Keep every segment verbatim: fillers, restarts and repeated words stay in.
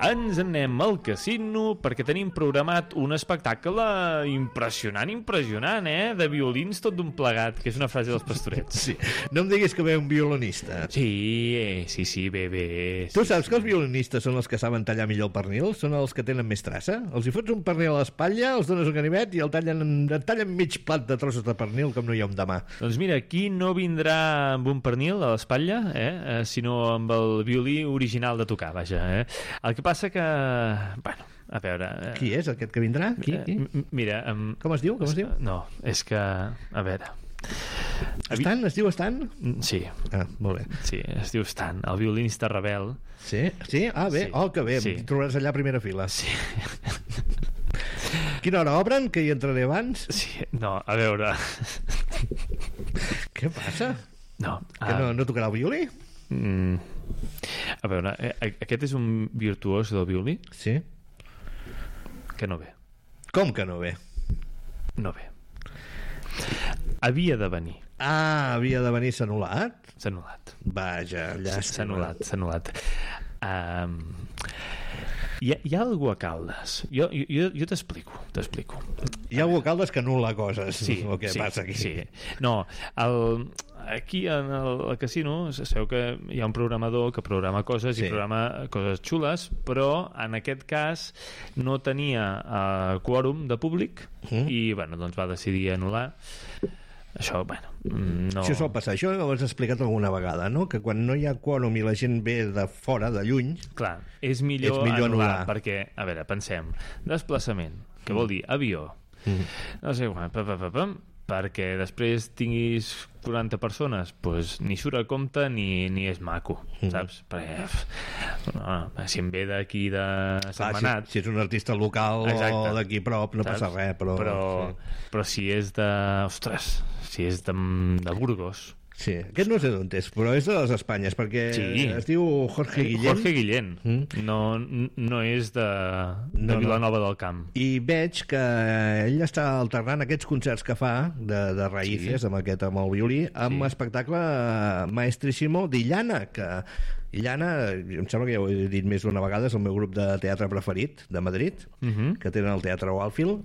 ens anem al casino perquè tenim programat un espectacle impressionant, impressionant, eh? De violins tot d'un plegat, que és una frase dels Pastorets. Sí. No em diguis que ve un violinista. Sí, eh, sí, sí, bé, bé. Tu sí, saps sí. que els violinistes són els que saben tallar millor el pernil? Són els que tenen més traça? Els hi fots un pernil a l'espatlla, els dones un ganivet i el tallen, el tallen mig plat de trossos de pernil com no hi ha un demà. Doncs mira, aquí no vindrà amb un pernil a l'espatlla, eh? eh? Sinó amb el violí original de tocar, vaja, eh? El que passa que... Bueno, a veure... Eh, Qui és aquest que vindrà? Qui? Qui? Eh, mira... Um, Com es diu? Com es diu? No, és que... A veure... Estan? Es diu Estan? Sí. Ah, molt bé. Sí, es diu Stan, el violinista rebel. Sí? Sí? Ah, bé. Sí. Oh, que bé. Sí. Em trobaràs allà a primera fila. Sí. Quina hora obren? Que hi entraré abans? Sí, no, a veure... Què passa? No. Que ah, no, no tocarà el violí? Mm, a veure, eh, aquest és un virtuós del violí Sí. que no ve. Com que no ve? No ve. Havia de venir. Ah, havia de venir, s'ha anul·lat? S'ha anul·lat. Vaja, llàstima. S'ha anul·lat, s'ha anul·lat. Um, hi, ha, hi ha algú a Caldes. Jo, jo, jo t'explico, t'explico. Hi ha algú a Caldes que anul·la coses. Sí, el que sí, passa aquí. sí. No, el, aquí en el, el casino sabeu que hi ha un programador que programa coses Sí. i programa coses xules, però en aquest cas no tenia uh, quòrum de públic Mm. i bueno, doncs va decidir anul·lar. Això, bueno, no... Això sol passar, això ho has explicat alguna vegada, no? Que quan no hi ha quòrum i la gent ve de fora, de lluny... Clar, és millor, És millor anul·lar, anul·lar. perquè, a veure, pensem, desplaçament, que vol dir avió, Mm. no sé quan, pa, pa, pa, pam, perquè després tinguis quaranta persones, doncs ni surt a compte ni, ni és maco, Mm. saps? Perquè no, si em ve d'aquí de Clar, Setmanat, si, si és un artista local Exacte. o d'aquí prop no saps? passa res, però... però, sí. però si és de... Ostres, si és de, de Burgos... Sí, aquest no sé d'on és, però és de les Espanyes, perquè Sí. es diu Jorge Guillén. Jorge Guillén, Mm. no, no és de, de No, no. Vilanova del Camp. I veig que ell està alternant aquests concerts que fa de, de raïces, Sí. amb aquest, amb el violí, amb Sí. espectacle maestríssimo d'Illana, que Illana, em sembla que ja ho he dit més d'una vegada, és el meu grup de teatre preferit de Madrid, Mhm. que tenen el Teatre Waldfield,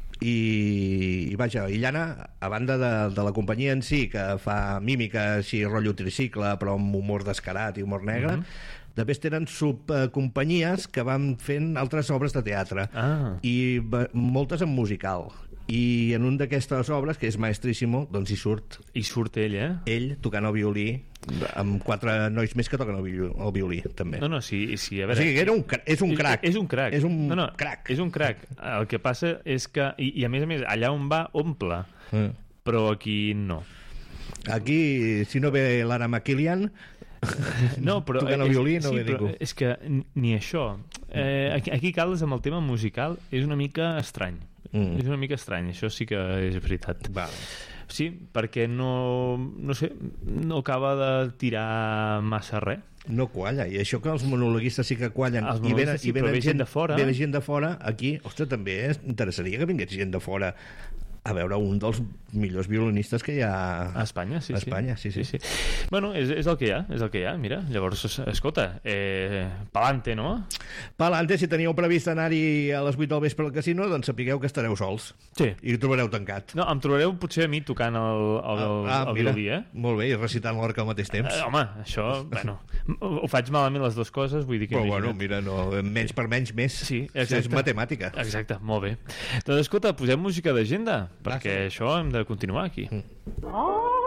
i, i vaja, Illana, a banda de, de la companyia en si, que fa mímica així, rotllo tricicle, però amb humor descarat i humor negre, després tenen subcompanyies que van fent altres obres de teatre, Ah. i va- moltes en musical, i en un d'aquestes obres, que és Maestríssimo, doncs hi surt I surt ell, eh? ell tocant el violí amb quatre nois més que toquen el violí, el violí també. No, no, sí, sí, a O veure... sigui que era un, cra- és un crac. És un crac. És un no, no, crac. És un crac. El que passa és que... I, i a més a més, allà on va, omple. Mm. Però aquí no. Aquí, si no ve l'Anna McKillian, No, però... tocant el és- violí no sí, ve però ningú. És que n- ni això. Eh, aquí, aquí Caldes, amb el tema musical, és una mica estrany. Mm. És una mica estrany, això sí que és veritat. Val. Sí, perquè no... No sé, no acaba de tirar massa res. No qualla, i això que els monologuistes sí que quallen, Els i venen, monologuistes sí, i venen però ve gent de fora. ve gent de fora, aquí, ostres, també eh, interessaria que vingués gent de fora a veure un dels millors violinistes que hi ha A Espanya, sí, a Espanya, sí, sí. sí, sí. Bueno, és, és el que hi ha, és el que hi ha, mira. Llavors, es- escolta, eh, pa'lante, no? Palante, si teníeu previst anar-hi a les vuit del vespre al casino, doncs sapigueu que estareu sols Sí. i ho trobareu tancat. No, em trobareu potser a mi tocant el, el, el, ah, el mira, violí, eh? molt bé, i recitant l'orca al mateix temps. Eh, home, això, bueno, ho faig malament les dues coses, vull dir que... Però bueno, imagina't. mira, no, menys per menys més. Sí, Això exacte. és matemàtica. Exacte, molt bé. Doncs escolta, posem música d'agenda, perquè sí. això hem de continuar aquí. Mm.